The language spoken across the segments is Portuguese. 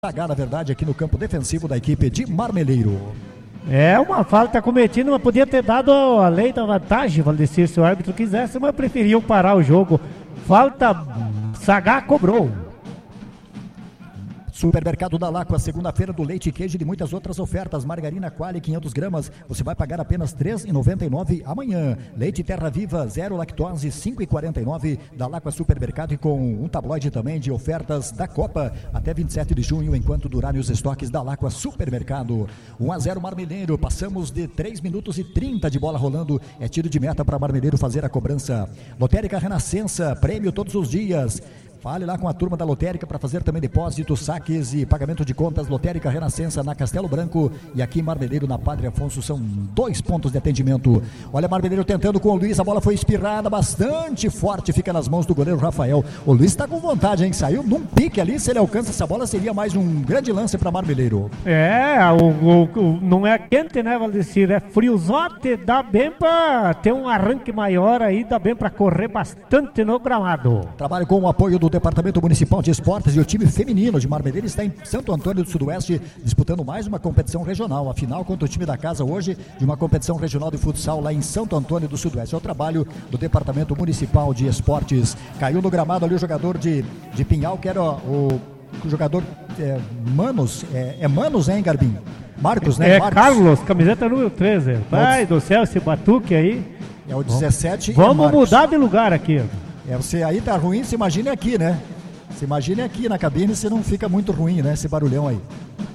Zagar, na verdade, aqui no campo defensivo da equipe de Marmeleiro. É uma falta cometida, mas podia ter dado a lei da vantagem, Valdecir, se o árbitro quisesse, mas preferiu parar o jogo. Falta, Zagar cobrou. Supermercado da Lacqua, segunda-feira do leite e queijo e de muitas outras ofertas. Margarina Qualy, 500 gramas, você vai pagar apenas R$ 3,99 amanhã. Leite Terra Viva, zero lactose, R$ 5,49 da Lacqua Supermercado, e com um tabloide também de ofertas da Copa até 27 de junho, enquanto durarem os estoques da Lacqua Supermercado. 1-0 Marmeleiro, passamos de 3 minutos e 30 de bola rolando, é tiro de meta para Marmeleiro fazer a cobrança. Lotérica Renascença, prêmio todos os dias. Fale lá com a turma da Lotérica para fazer também depósitos, saques e pagamento de contas. Lotérica Renascença na Castelo Branco e aqui em Marmeleiro, na Padre Afonso, são 2 pontos de atendimento. Olha, Marmeleiro tentando com o Luiz, a bola foi espirrada bastante forte, fica nas mãos do goleiro Rafael. O Luiz está com vontade, hein? Saiu num pique ali, se ele alcança essa bola seria mais um grande lance para Marmeleiro. Não é quente, né, Valdecir? É friozote, dá bem para ter um arranque maior aí, dá bem para correr bastante no gramado. Trabalho com o apoio do Departamento Municipal de Esportes, e o time feminino de Marmeleiro está em Santo Antônio do Sudoeste disputando mais uma competição regional, a final contra o time da casa hoje de uma competição regional de futsal lá em Santo Antônio do Sudoeste. É o trabalho do Departamento Municipal de Esportes. Caiu no gramado ali o jogador de Pinhal, que era o jogador Manos, Manos, hein, Garbim? Marcos, né? Marcos. Carlos, camiseta número 13. Pai do céu, esse batuque aí. É o 17. Vamos mudar de lugar aqui. Você aí tá ruim, se imagine aqui, né? Se imagine aqui na cabine, você não fica muito ruim, né? Esse barulhão aí.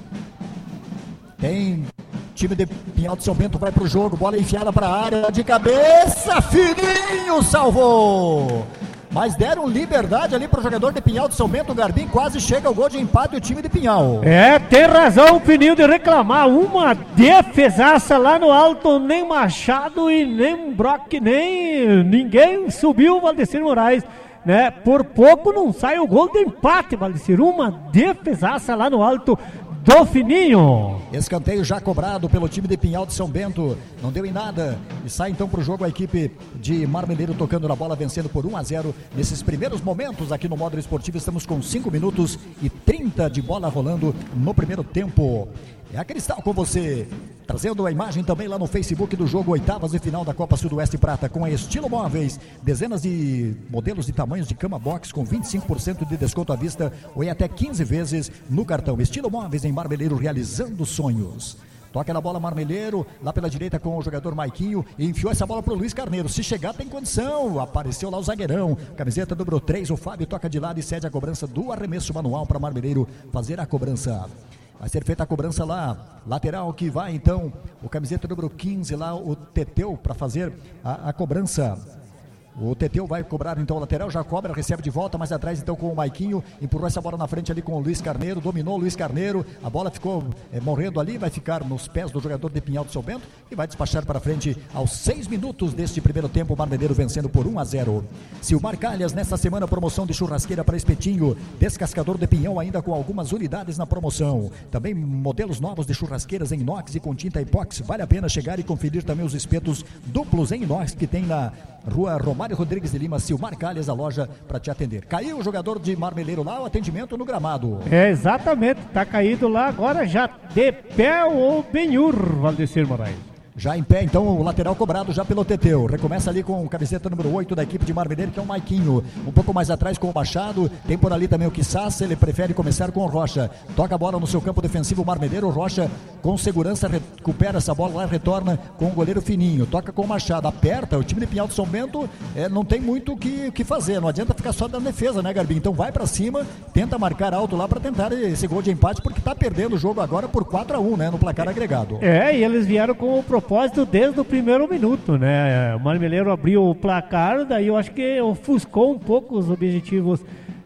Tem time de Pinhal de São Bento, vai pro jogo, bola enfiada pra área, de cabeça, Fininho salvou! Mas deram liberdade ali pro jogador de Pinhal de São Bento, o Garbim, quase chega ao gol de empate o time de Pinhal. Tem razão o Fininho de reclamar, uma defesaça lá no alto, nem Machado e nem Brock, nem ninguém subiu o Valdecir Moraes, né? Por pouco não sai o gol de empate, Valdecir, uma defesaça lá no alto do Fininho. Escanteio já cobrado pelo time de Pinhal de São Bento, não deu em nada, e sai então pro jogo a equipe de Marmeleiro tocando na bola, vencendo por 1-0 nesses primeiros momentos aqui no Módulo Esportivo. Estamos com 5 minutos e 30 de bola rolando no primeiro tempo. É a Cristal com você, trazendo a imagem também lá no Facebook do jogo oitavas e final da Copa Sudoeste Prata, com a Estilo Móveis, dezenas de modelos de tamanhos de cama box com 25% de desconto à vista ou em até 15 vezes no cartão. Estilo Móveis em Marmeleiro, realizando sonhos. Toca na bola Marmeleiro, lá pela direita com o jogador Maiquinho, e enfiou essa bola pro Luiz Carneiro. Se chegar tem condição, apareceu lá o zagueirão, camiseta número 3, o Fábio toca de lado e cede a cobrança do arremesso manual para Marmeleiro fazer a cobrança. Vai ser feita a cobrança lá, lateral que vai então, o camiseta número 15 lá, o Teteu, para fazer a cobrança. O Teteu vai cobrar então o lateral, já cobra, recebe de volta, mais atrás então com o Maiquinho, empurrou essa bola na frente ali com o Luiz Carneiro, dominou o Luiz Carneiro, a bola ficou morrendo ali, vai ficar nos pés do jogador de Pinhal de São Bento e vai despachar para frente aos 6 minutos deste primeiro tempo, o Marmeleiro vencendo por 1-0. Silmar Calhas, nesta semana, promoção de churrasqueira para espetinho, descascador de pinhão ainda com algumas unidades na promoção. Também modelos novos de churrasqueiras em inox e com tinta epóxi, vale a pena chegar e conferir também os espetos duplos em inox que tem na Rua Romário Rodrigues de Lima, Silmar Calhas, a loja para te atender. Caiu o jogador de Marmeleiro lá, o atendimento no gramado. Exatamente, tá caído lá agora já de pé o Benhur, Valdecir Moraes. Já em pé, então, o lateral cobrado já pelo Teteu. Recomeça ali com o camiseta número 8 da equipe de Marmeleiro, que é o Maiquinho. Um pouco mais atrás com o Machado. Tem por ali também o Quissassa, ele prefere começar com o Rocha. Toca a bola no seu campo defensivo, o Marmeleiro. O Rocha, com segurança, recupera essa bola lá, retorna com o goleiro Fininho. Toca com o Machado, aperta. O time de Pinhal de São Bento não tem muito o que fazer. Não adianta ficar só da defesa, né, Garbim? Então vai pra cima, tenta marcar alto lá pra tentar esse gol de empate, porque tá perdendo o jogo agora por 4-1, né, no placar agregado. E eles vieram com o propósito desde o primeiro minuto, né? O Marmeleiro abriu o placar, daí eu acho que ofuscou um pouco os objetivos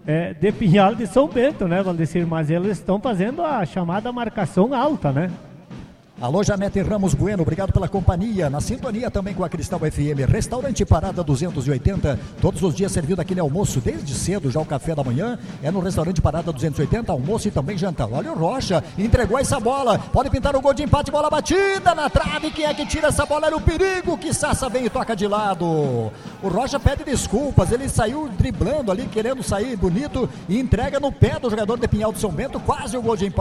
de Pinhal de São Bento, né, Valdecir? Mas eles estão fazendo a chamada marcação alta, né? Alô, Janete Ramos Bueno, obrigado pela companhia, na sintonia também com a Cristal FM, Restaurante Parada 280, todos os dias servindo aquele almoço, desde cedo já o café da manhã, é no Restaurante Parada 280, almoço e também janta. Olha o Rocha, entregou essa bola, pode pintar o gol de empate, bola batida na trave, quem é que tira essa bola? Era o perigo, que Sassa vem e toca de lado. O Rocha pede desculpas, ele saiu driblando ali, querendo sair bonito e entrega no pé do jogador de Pinhal de São Bento, quase o gol de empate.